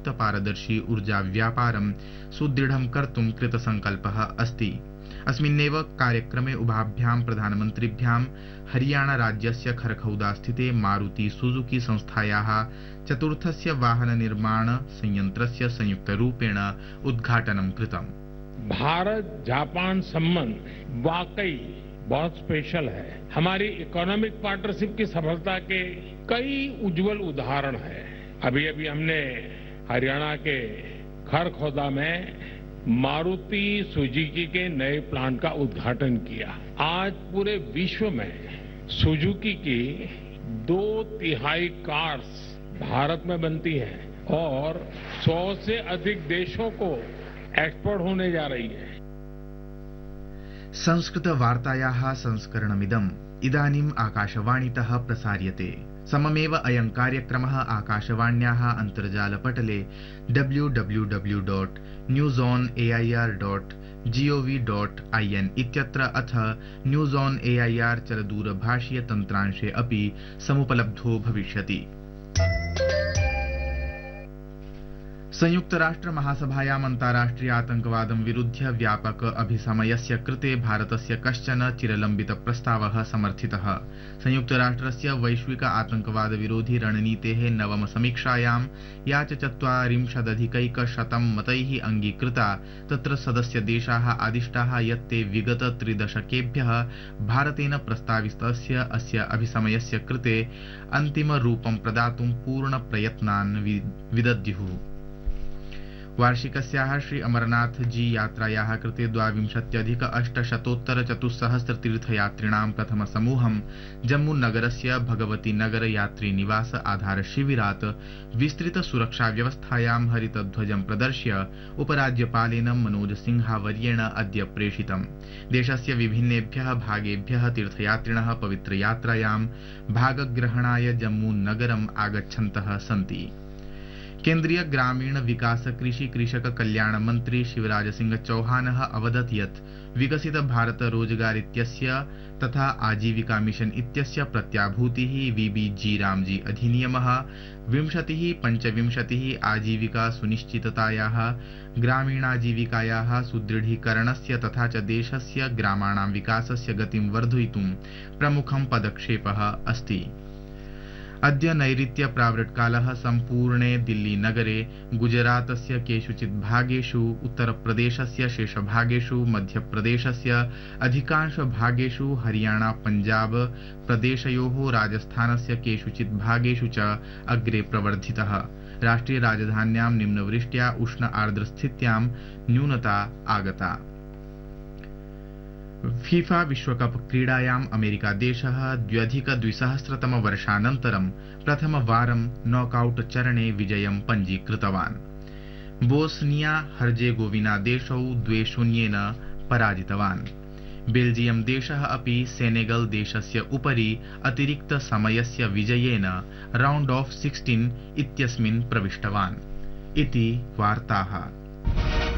मुक्त पारदर्शी ऊर्जा व्यापारं सुदृढं कर्तुं कृतसंकल्पः अस्ति। अस्मिन्नेव कार्यक्रमे उभाभ्यां प्रधानमन्त्रिभ्यां हरियाणा राज्यस्य खरखौदा स्थिते मारुति सुजुकी संस्थायाः चतुर्थस्य वाहन निर्माण संयंत्रस्य संयुक्तरूपेण उद्घाटनं कृतम्। भारत जापान संबंध वाकई बहुत स्पेशल है। हमारी इकोनॉमिक पार्टनरशिप की सफलता के कई उज्जवल उदाहरण हैं। अभी अभी हमने हरियाणा के खरखौदा में मारुति सुजुकी के नए प्लांट का उद्घाटन किया। आज पूरे विश्व में सुजुकी की 2/3 कार्स भारत में बनती हैं और 100 से अधिक देशों को एक्सपोर्ट होने जा रही है। संस्कृत वार्तायाः संस्करणमिदम् इदानीम् आकाशवाणीतः प्रसार्यते। सममेव अयं कार्यक्रमः आकाशवाण्याः अन्तर्जालपटले www.newsonair.gov.in इत्यत्र अथ न्यूज़ ऑन एआईआर चलदूरभाषीय तन्त्रांशे अपि समुपलब्धो भविष्यति। संयुक्त राष्ट्र महासभायाम् अन्ताराष्ट्रिय आतंकवादं विरुध्य व्यापक अभिसमयस्य कृते भारतस्य कश्चन चिरलम्बित प्रस्तावः समर्थितः। संयुक्त राष्ट्रस्य वैश्विक आतंकवाद विरोधी रणनीतेः नवम समीक्षायां या च 40+ मतैः अंगीकृता, तत्र सदस्य देशाः आदिष्टाः यत् ते विगत 3 दशकेभ्यः भारतेन प्रस्तावितस्य अस्य अभिसमयस्य कृते अन्तिम रूपं प्रदातुं पूर्ण प्रयत्नान् विदद्युः। वार्षिकस्याः श्री अमरनाथ जी यात्रायाः कृते 22,800 तीर्थयात्रिणां प्रथम समूहं जम्मू नगरस्य भगवती नगर यात्री निवास आधार शिविरात् विस्तृत सुरक्षा व्यवस्थायां हरितध्वजं प्रदर्श्य उपराज्यपालेन मनोज सिंहावर्येण अद्य प्रेषितम्। देशस्य विभिन्नेभ्यः भागेभ्यः तीर्थयात्रिणः पवित्रयात्रायां भागग्रहणाय जम्मू नगरम् आगच्छन्तः सन्ति। केन्द्रीय ग्रामीण विकास कृषि कृषक कल्याण मंत्री शिवराज सिंह चौहानः अवदत् यत् विकसित भारत रोजगार इत्यस्य तथा आजीविका मिशन इत्यस्य प्रत्याभूतिः वीबीजी रामजी अधिनियमः 20-25 आजीविका सुनिश्चिततायाः ग्रामीणाजीविकायाः सुदृढीकरणस्य तथा च देशस्य ग्रामाणां विकासस्य गतिं वर्धयितुं प्रमुखं पदक्षेपः अस्ति। अद्य नैऋत्य प्रावृट्कालः सम्पूर्णे दिल्ली नगरे, गुजरातस्य केषुचित् भागेषु, उत्तरप्रदेशस्य शेषभागेषु, मध्यप्रदेशस्य अधिकांश भागेषु, हरियाणा पंजाब प्रदेशयोः, राजस्थानस्य केषुचित् भागेषु च अग्रे प्रवर्धितः। राष्ट्रिय राजधान्यां निम्नवृष्ट्या उष्ण आर्द्रस्थित्यां न्यूनता आगता। फीफा विश्वकप क्रीडायाम् अमेरिका देशः 2002 वर्षानन्तरं प्रथमवारं नॉकआउट चरणे विजयं पञ्जीकृतवान्। बोस्निया हर्जेगोविना देशौ 2-0 पराजितवान्। बेल्जियम देशः अपि सेनेगल देशस्य उपरि अतिरिक्त समयस्य विजयेन राउंड ऑफ 16 इत्यस्मिन् प्रविष्टवान्। इति वार्ताः।